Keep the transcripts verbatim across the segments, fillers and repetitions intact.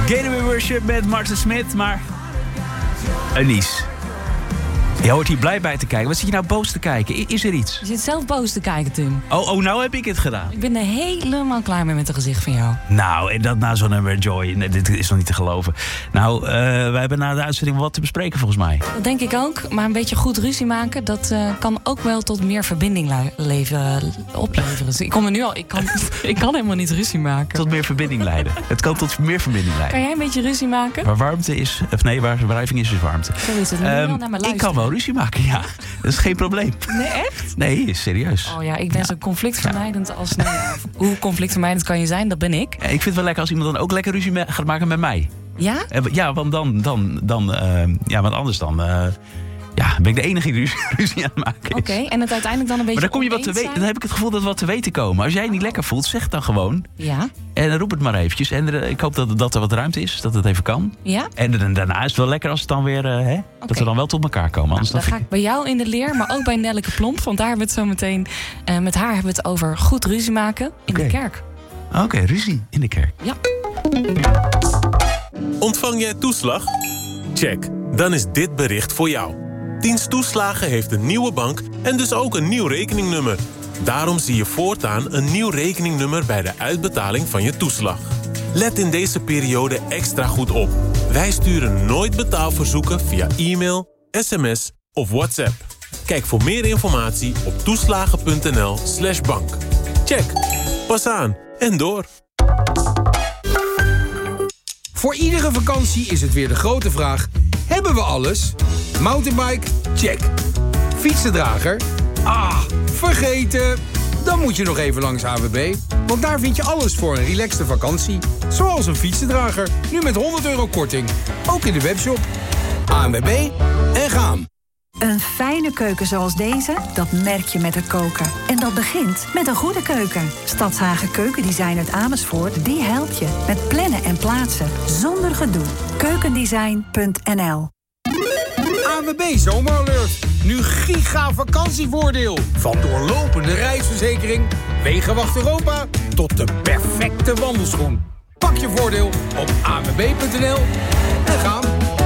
Gateway Worship met Martin Smith, maar... Anies. Je hoort hier blij bij te kijken. Wat zit je nou boos te kijken? I- is er iets? Je zit zelf boos te kijken, Tim. Oh, oh, nou heb ik het gedaan. Ik ben er helemaal klaar mee met een gezicht van jou. Nou, en dat na zo'n nummer Joy. Nee, dit is nog niet te geloven. Nou, uh, wij hebben na de uitzending wat te bespreken volgens mij. Dat denk ik ook. Maar een beetje goed ruzie maken... dat uh, kan ook wel tot meer verbinding lu- leven, opleveren. Dus ik kom er nu al... Ik kan, ik kan helemaal niet ruzie maken. Tot meer verbinding leiden. Het kan tot meer verbinding leiden. Kan jij een beetje ruzie maken? Waar warmte is... Of nee, waar wrijving is, is warmte. Zo is het. Um, naar me luisteren. Ik kan wel ruzie maken, ja. Dat is geen probleem. Nee, echt? Nee, serieus. Oh ja, ik ben ja. zo conflictvermijdend als... Nee, hoe conflictvermijdend kan je zijn? Dat ben ik. Ik vind het wel lekker als iemand dan ook lekker ruzie me- gaat maken met mij. Ja? Ja, want dan... dan, dan uh, ja, want anders dan... Uh, ja, ben ik de enige die ruzie aan het maken is. Oké, okay, en het uiteindelijk dan een beetje maar dan, kom je wat te we- dan heb ik het gevoel dat we wat te weten komen. Als jij het niet lekker voelt, zeg het dan gewoon. Ja. En roep het maar eventjes. En er, ik hoop dat, dat er wat ruimte is, dat het even kan. Ja. En, en daarna is het wel lekker als het dan weer... Uh, hè, okay. Dat we dan wel tot elkaar komen. Nou, dan ga ik bij jou in de leer, maar ook bij Nelleke Plomp. Want daar hebben we het zo meteen... Uh, met haar hebben we het over goed ruzie maken in okay. de kerk. Oké, okay, ruzie in de kerk. Ja. Ontvang jij toeslag? Check. Dan is dit bericht voor jou. Dienst Toeslagen heeft een nieuwe bank en dus ook een nieuw rekeningnummer. Daarom zie je voortaan een nieuw rekeningnummer bij de uitbetaling van je toeslag. Let in deze periode extra goed op. Wij sturen nooit betaalverzoeken via e-mail, sms of WhatsApp. Kijk voor meer informatie op toeslagen.nl slash bank. Check. Pas aan en door. Voor iedere vakantie is het weer de grote vraag... Hebben we alles? Mountainbike? Check. Fietsendrager? Ah, vergeten. Dan moet je nog even langs A W B. Want daar vind je alles voor een relaxte vakantie. Zoals een fietsendrager. Nu met honderd euro korting. Ook in de webshop. A W B en gaan. Een fijne keuken zoals deze, dat merk je met het koken. En dat begint met een goede keuken. Stadshagen Keukendesign uit Amersfoort, die helpt je. Met plannen en plaatsen, zonder gedoe. keukendesign punt n l. A W B Zomeralert. Nu giga vakantievoordeel. Van doorlopende reisverzekering, Wegenwacht Europa... tot de perfecte wandelschoen. Pak je voordeel op a w b punt n l en gaan.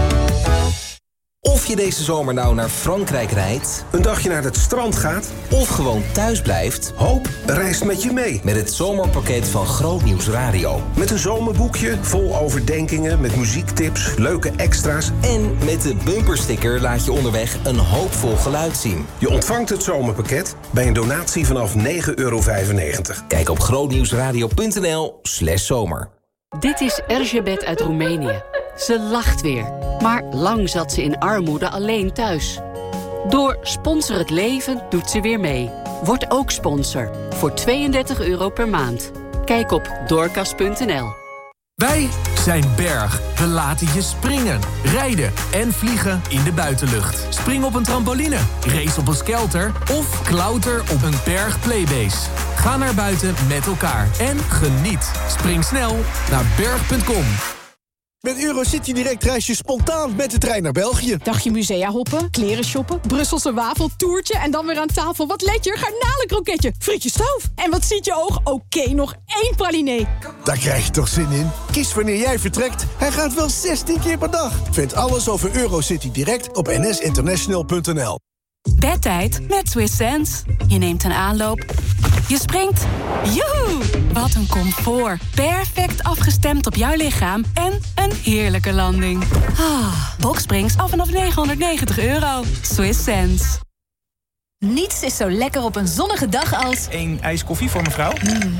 Of je deze zomer nou naar Frankrijk rijdt, een dagje naar het strand gaat, of gewoon thuis blijft... Hoop reist met je mee. Met het zomerpakket van Grootnieuws Radio. Met een zomerboekje vol overdenkingen, met muziektips, leuke extra's. En met de bumpersticker laat je onderweg een hoopvol geluid zien. Je ontvangt het zomerpakket bij een donatie vanaf negen euro vijfennegentig. Kijk op grootnieuwsradio.nl slash zomer. Dit is Erzsébet uit Roemenië. Ze lacht weer. Maar lang zat ze in armoede alleen thuis. Door Sponsor het Leven doet ze weer mee. Word ook sponsor. Voor tweeëndertig euro per maand. Kijk op doorkas punt n l. Wij zijn Berg. We laten je springen, rijden en vliegen in de buitenlucht. Spring op een trampoline, race op een skelter of klauter op een berg playbase. Ga naar buiten met elkaar en geniet. Spring snel naar berg punt com. Met Eurocity Direct reis je spontaan met de trein naar België. Dagje musea hoppen, kleren shoppen, Brusselse wafel, toertje en dan weer aan tafel. Wat let je? Garnalenkroketje, frietje stoof. En wat ziet je oog? Oké, okay, nog één pralinee. Daar krijg je toch zin in? Kies wanneer jij vertrekt. Hij gaat wel zestien keer per dag. Vind alles over Eurocity Direct op n s international punt n l. Bedtijd met Swiss Sense. Je neemt een aanloop. Je springt. Joehoe! Wat een comfort. Perfect afgestemd op jouw lichaam. En een heerlijke landing. Ah, Boxsprings af vanaf negenhonderdnegentig euro. Swiss Sense. Niets is zo lekker op een zonnige dag als... Een ijs koffie voor mevrouw. Mm.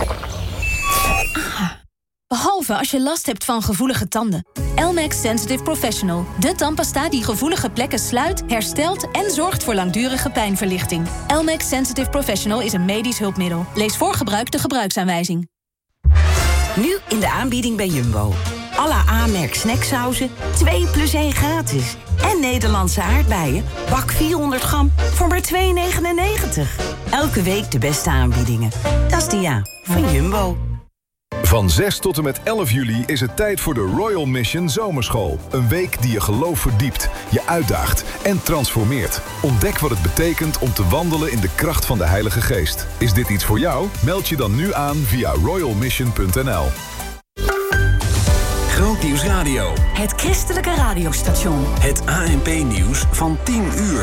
Ah. Behalve als je last hebt van gevoelige tanden. Elmex Sensitive Professional. De tandpasta die gevoelige plekken sluit, herstelt en zorgt voor langdurige pijnverlichting. Elmex Sensitive Professional is een medisch hulpmiddel. Lees voor gebruik de gebruiksaanwijzing. Nu in de aanbieding bij Jumbo. Alle A-merk snacksauzen, twee plus één gratis. En Nederlandse aardbeien, bak vierhonderd gram voor maar twee negenennegentig. Elke week de beste aanbiedingen. Dat is de ja van Jumbo. Van zes tot en met elf juli is het tijd voor de Royal Mission Zomerschool. Een week die je geloof verdiept, je uitdaagt en transformeert. Ontdek wat het betekent om te wandelen in de kracht van de Heilige Geest. Is dit iets voor jou? Meld je dan nu aan via royal mission punt n l. Grootnieuws Radio. Het christelijke radiostation. Het A N P-nieuws van tien uur.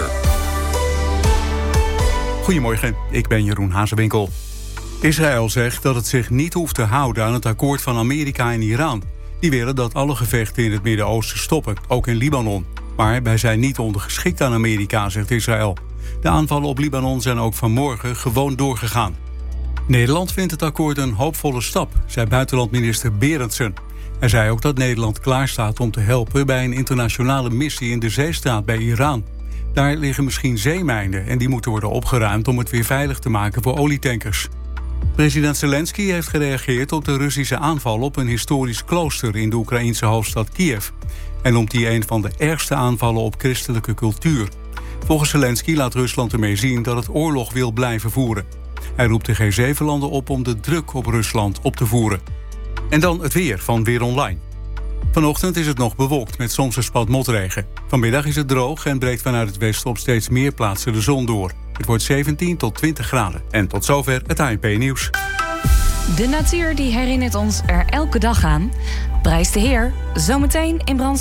Goedemorgen, ik ben Jeroen Hazewinkel. Israël zegt dat het zich niet hoeft te houden aan het akkoord van Amerika en Iran. Die willen dat alle gevechten in het Midden-Oosten stoppen, ook in Libanon. Maar wij zijn niet ondergeschikt aan Amerika, zegt Israël. De aanvallen op Libanon zijn ook vanmorgen gewoon doorgegaan. Nederland vindt het akkoord een hoopvolle stap, zei buitenlandminister Berendsen. Hij zei ook dat Nederland klaarstaat om te helpen bij een internationale missie in de zeestraat bij Iran. Daar liggen misschien zeemijnen en die moeten worden opgeruimd om het weer veilig te maken voor olietankers. President Zelensky heeft gereageerd op de Russische aanval op een historisch klooster in de Oekraïense hoofdstad Kiev. Hij noemt die een van de ergste aanvallen op christelijke cultuur. Volgens Zelensky laat Rusland ermee zien dat het oorlog wil blijven voeren. Hij roept de G zeven landen op om de druk op Rusland op te voeren. En dan het weer van Weer Online. Vanochtend is het nog bewolkt met soms een spat motregen. Vanmiddag is het droog en breekt vanuit het westen op steeds meer plaatsen de zon door. Het wordt zeventien tot twintig graden. En tot zover het A N P-nieuws. De natuur die herinnert ons er elke dag aan. Prijs de Heer, zometeen in Brand.